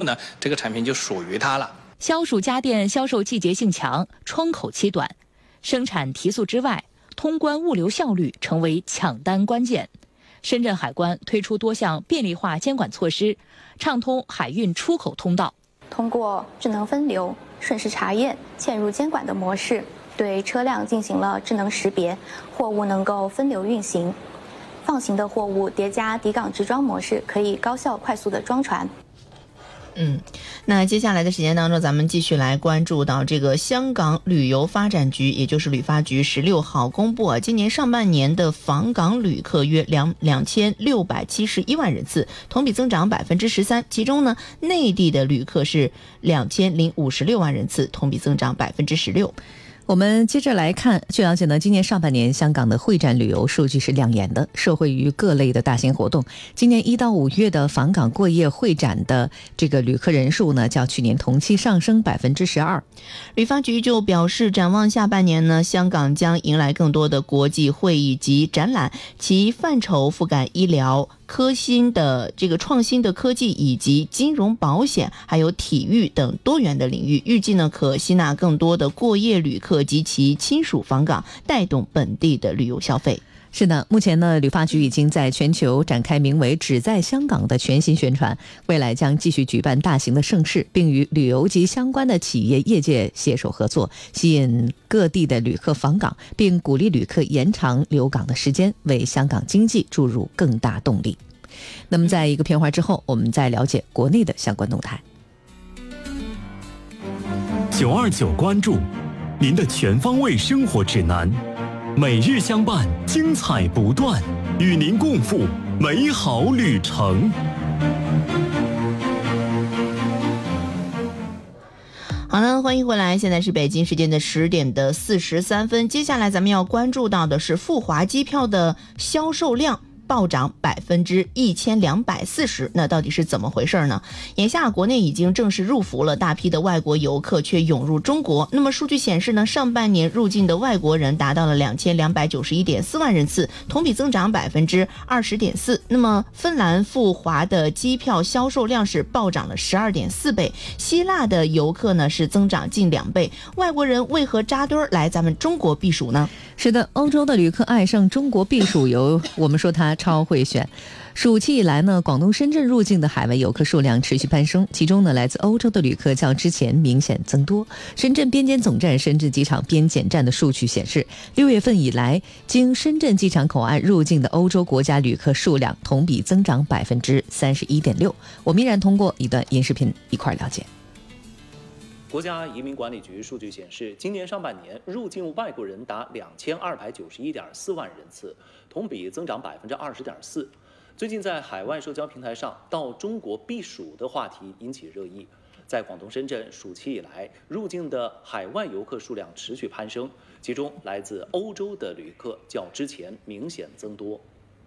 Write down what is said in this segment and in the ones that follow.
呢，这个产品就属于它了。 消暑家电销售季节性强，窗口期短，生产提速之外，通关物流效率成为抢单关键。深圳海关推出多项便利化监管措施，畅通海运出口通道。 通过智能分流、瞬时查验、嵌入监管的模式，对车辆进行了智能识别，货物能够分流运行。放行的货物叠加抵港直装模式，可以高效快速的装船。 那接下来的时间当中，咱们继续来关注到这个香港旅游发展局，也就是旅发局16号公布今年上半年的访港旅客约2671万人次，同比增长13%，其中呢，内地的旅客是2056万人次，同比增长16%。 我们接着来看，据了解呢，今年上半年香港的会展旅游数据是亮眼的，受惠于各类的大型活动。今年1到5月的访港过夜会展的这个旅客人数呢，较去年同期上升12%。 旅发局就表示，展望下半年呢，香港将迎来更多的国际会议及展览，其范畴覆盖医疗、创新的科技以及金融保险还有体育等多元的领域，预计呢可吸纳更多的过夜旅客及其亲属访港，带动本地的旅游消费。 是的，目前呢，旅发局已经在全球展开名为只在香港的全新宣传，未来将继续举办大型的盛事，并与旅游及相关的企业业界携手合作，吸引各地的旅客访港，并鼓励旅客延长留港的时间，为香港经济注入更大动力。那么在一个片花之后，我们再了解国内的相关动态。 929关注您的全方位生活指南，每日相伴，精彩不断，与您共赴美好旅程。 好了，欢迎回来，现在是北京时间的10点43分。接下来咱们要关注到的是富华机票的销售量暴涨1240%，那到底是怎么回事呢？眼下国内已经正式入伏了，大批的外国游客却涌入中国。那么数据显示呢，上半年入境的外国人达到了2291.4万人次，同比增长20.4%。那么芬兰富华的机票销售量是暴涨了12.4倍，希腊的游客呢是增长近2倍。外国人为何扎堆来咱们中国避暑呢？ 是的，欧洲的旅客爱上中国避暑游，我们说它超会选。暑期以来呢，广东深圳入境的海外游客数量持续攀升，其中呢，来自欧洲的旅客较之前明显增多。深圳边检总站、深圳机场边检站的数据显示，6月份以来，经深圳机场口岸入境的欧洲国家旅客数量同比增长31.6%。我们依然通过一段音视频一块了解。 国家移民管理局数据显示，今年上半年入境外国人达2291.4万人次，同比增长20.4%。最近在海外社交平台上，到中国避暑的话题引起热议。在广东深圳，暑期以来入境的海外游客数量持续攀升，其中来自欧洲的旅客较之前明显增多。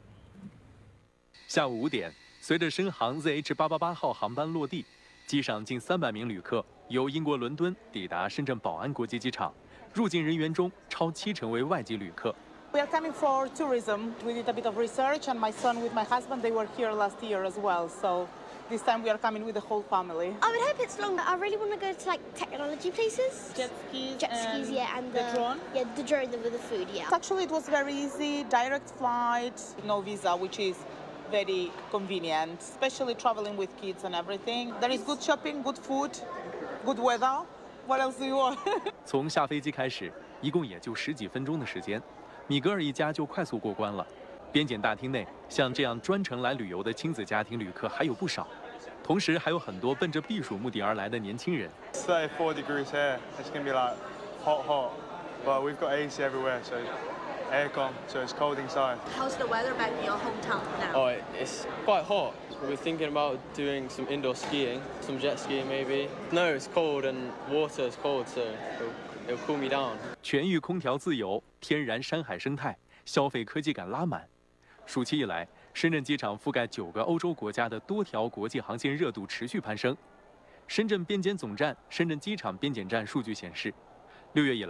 下午5点，随着深航 ZH888 号航班落地，机上近300名旅客由英国伦敦抵达深圳宝安国际机场，入境人员中超70%为外籍旅客。 We are coming for tourism. We did a bit of research, and my son with my husband, they were here last year as well. So this time we are coming with the whole family. I would hope it's longer. I really want to go to like technology places. Jet skis, yeah, and the drone. Yeah, the drone with the food. Yeah. Actually, it was very easy, direct flight, no visa, which is very convenient, especially traveling with kids and everything. There is good shopping, good food, good weather. What else do you want? 从下飞机开始，一共也就10几分钟的时间，米格尔一家就快速过关了。边检大厅内，像这样专程来旅游的亲子家庭旅客还有不少，同时还有很多奔着避暑目的而来的年轻人。 34 degrees here. It's going to be like hot, but we've got AC everywhere, so aircon, so it's cold inside. How's the weather back in your hometown now? Oh, it's quite hot. We're thinking about doing some indoor skiing, some jet skiing maybe. No, it's cold and water is cold, so it'll cool me down. 全域空调自由，天然山海生态，消费科技感拉满。暑期以来，深圳机场覆盖9个欧洲国家的多条国际航线热度持续攀升。深圳边检总站、深圳机场边检站数据显示，6月以来，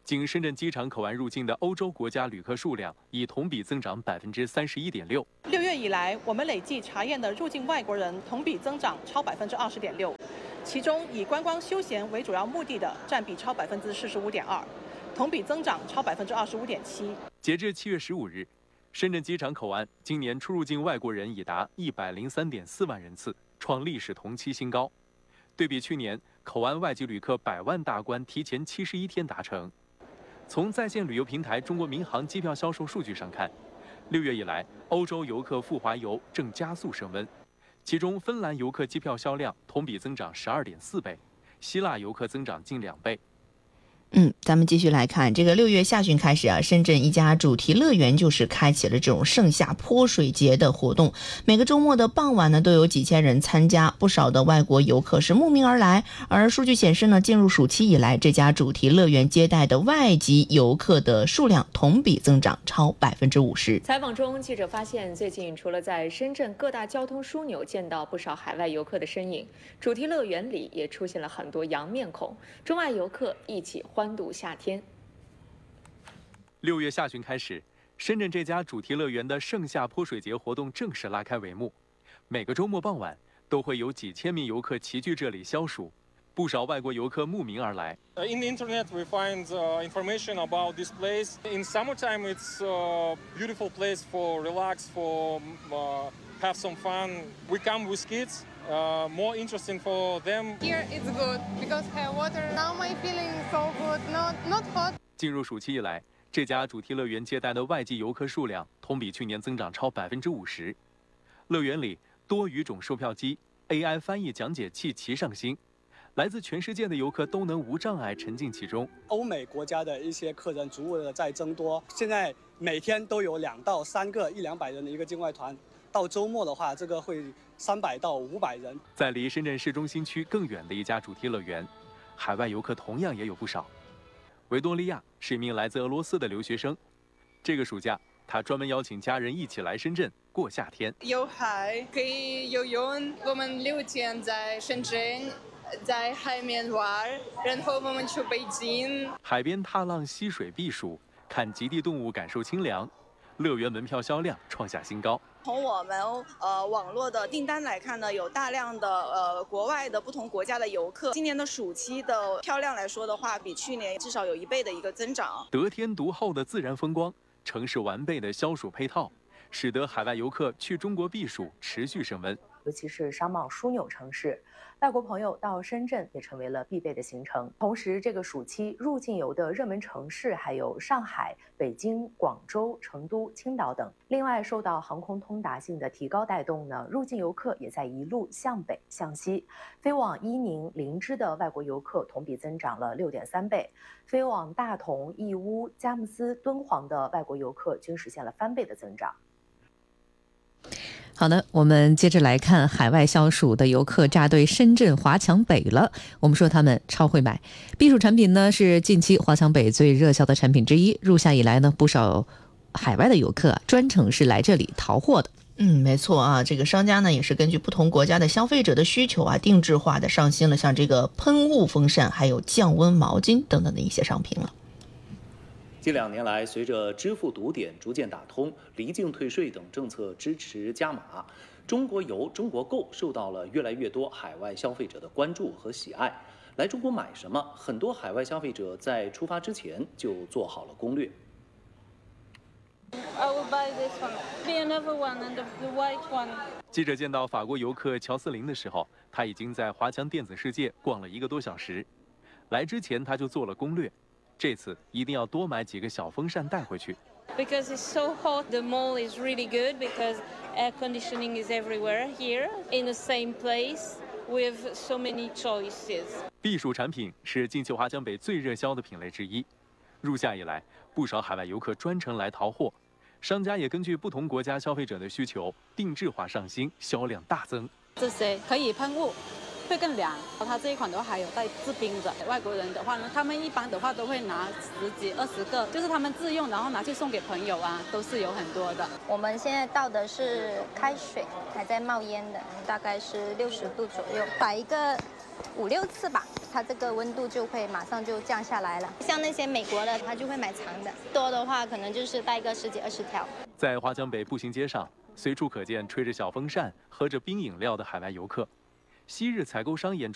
经深圳机场口岸入境的欧洲国家旅客数量已同比增长31.6%。 6月以来，我们累计查验的入境外国人同比增长超20.6%，其中以观光休闲为主要目的的占比超45.2%，同比增长超25.7%。 截至7月15日，深圳机场口岸今年出入境外国人已达103.4万人次，创历史同期新高。对比去年，口岸外籍旅客100万大关提前71天达成。从在线旅游平台中国民航机票销售数据上看，6月以来，欧洲游客赴华游正加速升温，其中芬兰游客机票销量同比增长12.4倍，希腊游客增长近2倍。 咱们继续来看，这个6月下旬开始啊，深圳一家主题乐园就是开启了这种盛夏泼水节的活动。每个周末的傍晚呢，都有几千人参加，不少的外国游客是慕名而来。而数据显示呢，进入暑期以来，这家主题乐园接待的外籍游客的数量同比增长超50%。 采访中，记者发现，最近除了在深圳各大交通枢纽见到不少海外游客的身影，主题乐园里也出现了很多洋面孔，中外游客一起欢度夏天。 6月下旬开始，深圳这家主题乐园的盛夏泼水节活动正式拉开帷幕。每个周末傍晚，都会有几千名游客齐聚这里消暑，不少外国游客慕名而来。 In the internet, we find information about this place. In summertime, it's a beautiful place for relax, for have some fun. We come with kids. More interesting for them. Here it's good because have water. Now my feeling so good, not hot. 进入暑期以来，这家主题乐园接待的外籍游客数量同比去年增长超50%。乐园里多语种售票机、AI 翻译讲解器齐上新，来自全世界的游客都能无障碍沉浸其中。 欧美国家的一些客人逐步的在增多，现在每天都有2到3个100-200人的一个境外团。到周末的话，这个会300到500人。 在离深圳市中心区更远的一家主题乐园，海外游客同样也有不少。维多利亚是一名来自俄罗斯的留学生，这个暑假他专门邀请家人一起来深圳过夏天。 有海可以游泳，我们6天在深圳，在海面玩，然后我们去北京。 海边踏浪、溪水避暑，看极地动物，感受清凉。乐园门票销量创下新高。 从我们网络的订单来看呢，有大量的国外的不同国家的游客。今年的暑期的票量来说的话，比去年至少有1倍的一个增长。 得天独厚的自然风光，城市完备的消暑配套，使得海外游客去中国避暑持续升温。 尤其是商贸枢纽城市，外国朋友到深圳也成为了必备的行程。同时，这个暑期入境游的热门城市还有上海、北京、广州、成都、青岛等。另外，受到航空通达性的提高带动呢，入境游客也在一路向北向西。飞往伊宁、林芝的外国游客同比增长了6.3倍，飞往大同、义乌、佳木斯、敦煌的外国游客均实现了翻倍的增长。 好的，我们接着来看海外消暑的游客扎堆深圳华强北了。我们说他们超会买，避暑产品呢是近期华强北最热销的产品之一。入夏以来呢，不少海外的游客专程是来这里淘货的。 没错啊，这个商家呢也是根据不同国家的消费者的需求啊，定制化的上新了像这个喷雾风扇，还有降温毛巾等等的一些商品了。 近2年来，随着支付堵点逐渐打通，离境退税等政策支持加码，中国游、中国购受到了越来越多海外消费者的关注和喜爱。来中国买什么？很多海外消费者在出发之前就做好了攻略。 I will buy this one. Be another one and the white one. 记者见到法国游客乔斯林的时候，他已经在华强电子世界逛了1个多小时。来之前他就做了攻略。这次一定要多买几个小风扇带回去。 Because it's so hot, the mall is really good because air conditioning is everywhere here in the same place with so many choices. 避暑产品是近期华强北最热销的品类之一。入夏以来，不少海外游客专程来淘货，商家也根据不同国家消费者的需求，定制化上新，销量大增。 这些可以喷雾。会更凉，它这一款的话还有带制冰的。外国人的话呢，他们一般的话都会拿10几20个，就是他们自用，然后拿去送给朋友啊，都是有很多的。 我们现在倒的是开水，还在冒烟的，大概是60度左右。把一个 5、6次吧，它这个温度就会马上就降下来了。像那些美国的，他就会买长的，多的话可能就是带个10几20条。 在华强北步行街上，随处可见吹着小风扇、喝着冰饮料的海外游客。昔日采购商眼中